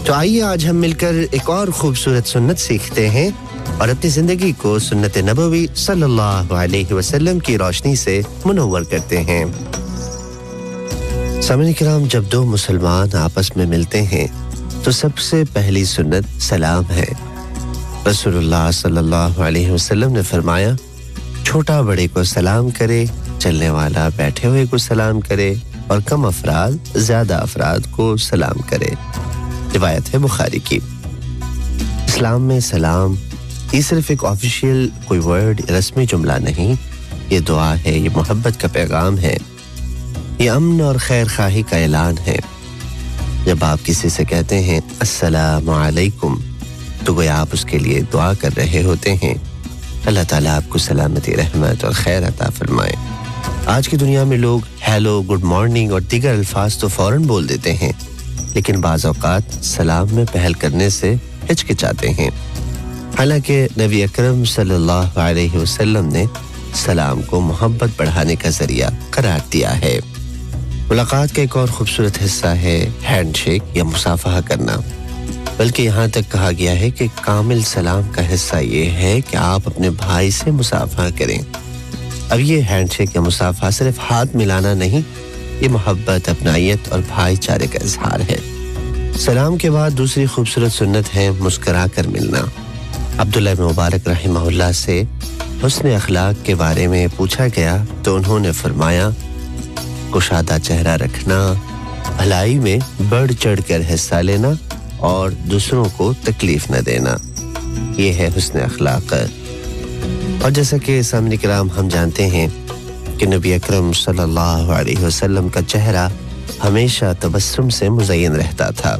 تو آئیے آج ہم مل کر ایک اور خوبصورت سنت سیکھتے ہیں اور اپنی زندگی کو سنت نبوی صلی اللہ علیہ وسلم کی روشنی سے منور کرتے ہیں۔ سامعین کرام، جب دو مسلمان آپس میں ملتے ہیں تو سب سے پہلی سنت سلام ہے۔ رسول اللہ صلی اللہ علیہ وسلم نے فرمایا، چھوٹا بڑے کو سلام کرے، چلنے والا بیٹھے ہوئے کو سلام کرے اور کم افراد زیادہ افراد کو سلام کرے۔ روایت ہے بخاری کی۔ اسلام میں سلام یہ صرف ایک آفیشیل کوئی ورڈ، رسمی جملہ نہیں، یہ دعا ہے، یہ محبت کا پیغام ہے، یہ امن اور خیر خواہی کا اعلان ہے۔ جب آپ کسی سے کہتے ہیں السلام علیکم تو گویا آپ اس کے لیے دعا کر رہے ہوتے ہیں، اللہ تعالیٰ آپ کو سلامتی، رحمت اور خیر عطا فرمائے۔ آج کی دنیا میں لوگ ہیلو، گڈ مارننگ اور دیگر الفاظ تو فوراً بول دیتے ہیں، لیکن بعض اوقات سلام میں پہل کرنے سے ہچکچاتے ہیں۔ حالانکہ نبی اکرم صلی اللہ علیہ وسلم نے سلام کو محبت بڑھانے کا ذریعہ قرار دیا ہے۔ ملاقات کا ایک اور خوبصورت حصہ ہے ہینڈ شیک یا مصافحہ کرنا، بلکہ یہاں تک کہا گیا ہے کہ کامل سلام کا حصہ یہ ہے کہ آپ اپنے بھائی سے مصافحہ کریں۔ اب یہ ہینڈ شیک یا مصافحہ صرف ہاتھ ملانا نہیں، یہ محبت، اپنائیت اور بھائی چارے کا اظہار ہے۔ سلام کے بعد دوسری خوبصورت سنت ہے مسکرا کر ملنا۔ عبداللہ بن مبارک رحمہ اللہ سے حسن اخلاق کے بارے میں پوچھا گیا تو انہوں نے فرمایا، کشادہ چہرہ رکھنا، بھلائی میں بڑھ چڑھ کر حصہ لینا اور دوسروں کو تکلیف نہ دینا، یہ ہے حسن اخلاق۔ اور جیسا کہ سامعین کرام ہم جانتے ہیں کہ نبی اکرم صلی اللہ علیہ وسلم کا چہرہ ہمیشہ تبسم سے مزین رہتا تھا۔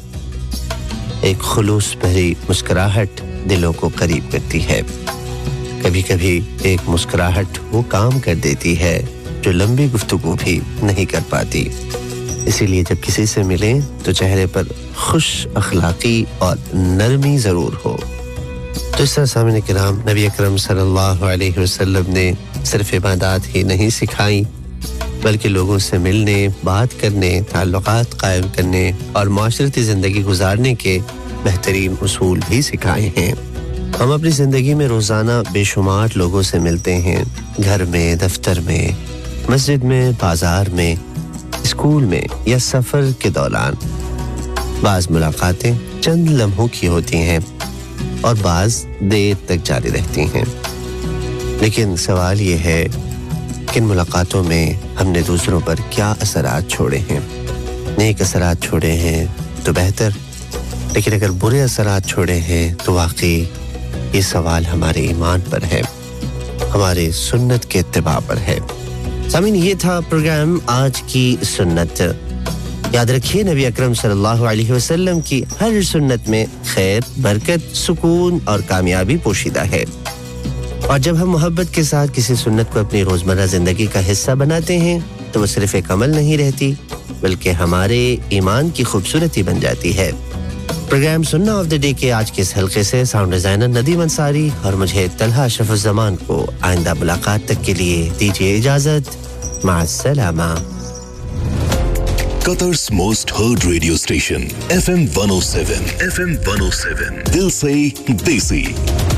ایک خلوص بھری مسکراہٹ دلوں کو قریب کرتی ہے۔ کبھی کبھی ایک مسکراہٹ وہ کام کر دیتی ہے جو لمبی گفتگو بھی نہیں کر پاتی۔ اسی لیے جب کسی سے ملیں تو چہرے پر خوش اخلاقی اور نرمی ضرور ہو۔ تو اس طرح سامعین کرام، نبی اکرم صلی اللہ علیہ وسلم نے صرف عبادات ہی نہیں سکھائیں، بلکہ لوگوں سے ملنے، بات کرنے، تعلقات قائم کرنے اور معاشرتی زندگی گزارنے کے بہترین اصول بھی سکھائے ہیں۔ ہم اپنی زندگی میں روزانہ بے شمار لوگوں سے ملتے ہیں، گھر میں، دفتر میں، مسجد میں، بازار میں، اسکول میں یا سفر کے دوران۔ بعض ملاقاتیں چند لمحوں کی ہوتی ہیں اور بعض دیر تک جاری رہتی ہیں، لیکن سوال یہ ہے کہ ان ملاقاتوں میں ہم نے دوسروں پر کیا اثرات چھوڑے ہیں۔ نیک اثرات چھوڑے ہیں تو بہتر، لیکن اگر برے اثرات چھوڑے ہیں تو واقعی یہ سوال ہمارے ایمان پر ہے، ہمارے سنت کے اتباع پر ہے۔ سامعین، یہ تھا پروگرام آج کی سنت۔ یاد رکھیے، نبی اکرم صلی اللہ علیہ وسلم کی ہر سنت میں خیر، برکت، سکون اور کامیابی پوشیدہ ہے، اور جب ہم محبت کے ساتھ کسی سنت کو اپنی روزمرہ زندگی کا حصہ بناتے ہیں تو وہ صرف ایک عمل نہیں رہتی، بلکہ ہمارے ایمان کی خوبصورتی بن جاتی ہے۔ پروگرام سننا آف دی ڈے کے آج کے اس حلقے سے ساؤنڈ ڈیزائنر ندیم انصاری اور مجھے طلحہ اشرف الزمان کو آئندہ ملاقات تک کے لیے دیجیے اجازت۔ مع السلامہ۔ Qatar's most heard radio station, FM 107. FM 107. Dil se Desi.